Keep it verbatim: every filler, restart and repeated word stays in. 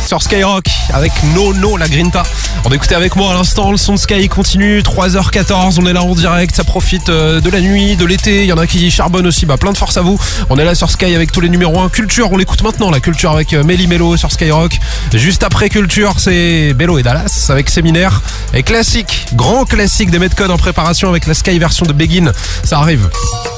sur Skyrock avec No No la Grinta. On écoutait avec moi à l'instant, le son de Sky continue, trois heures quatorze, on est là en direct, ça profite de la nuit, de l'été, il y en a qui charbonnent aussi, bah plein de force à vous. On est là sur Sky avec tous les numéros un. Culture, on l'écoute maintenant, la Culture avec Melly Mello sur Skyrock. Juste après Culture, c'est Bello et Dallas avec Séminaire. Et classique, grand classique des Metcode en préparation avec la Sky version de Begin, ça arrive.